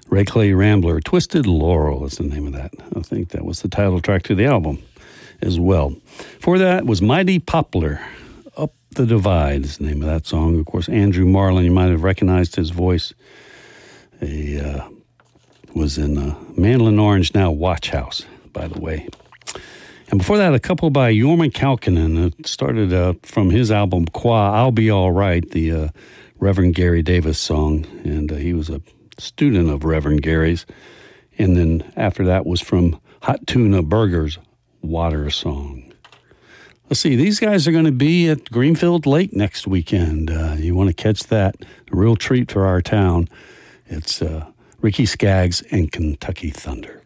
Ray Clay Rambler, Twisted Laurel is the name of that. I think that was the title track to the album as well. For that was Mighty Poplar, Up the Divide is the name of that song. Of course, Andrew Marlin, you might have recognized his voice. He was in Mandolin Orange, now Watch House, by the way. And before that, a couple by Jorma Kaukonen. It started from his album, Qua, I'll Be All Right, the Reverend Gary Davis song. And he was a student of Reverend Gary's. And then after that was from Hot Tuna Burger's Water Song. Let's see, these guys are going to be at Greenfield Lake next weekend. You want to catch that. A real treat for our town. It's Ricky Skaggs and Kentucky Thunder.